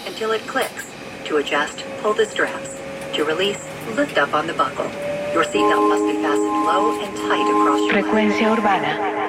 until it clicks. To adjust, pull the straps. To release, lift up on the buckle. Your seatbelt must be fastened low and tight across your leg. Frecuencia urbana.